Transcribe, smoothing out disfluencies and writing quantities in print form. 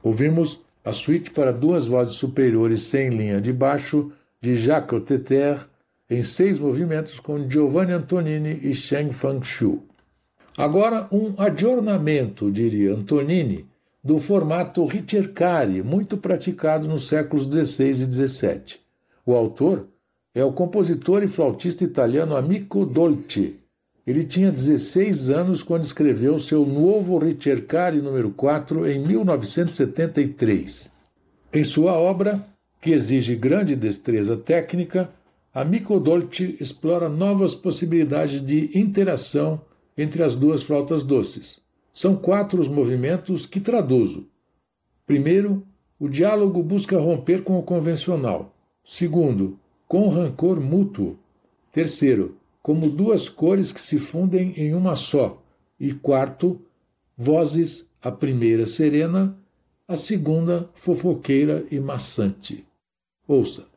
Ouvimos a suíte para duas vozes superiores sem linha de baixo de Jacques Teter em 6 movimentos com Giovanni Antonini e Sheng Fangshu. Agora um aggiornamento, diria Antonini, do formato ricercare, muito praticado nos séculos XVI e XVII. O autor é o compositor e flautista italiano Amico Dolci. Ele tinha 16 anos quando escreveu seu Nuovo Ricercare número 4 em 1973. Em sua obra, que exige grande destreza técnica, Amico Dolci explora novas possibilidades de interação entre as duas flautas doces. São 4 os movimentos que traduzo. Primeiro, o diálogo busca romper com o convencional. Segundo, com rancor mútuo. Terceiro, como 2 cores que se fundem em uma só. E quarto, vozes, a primeira serena, a segunda fofoqueira e maçante. Ouça.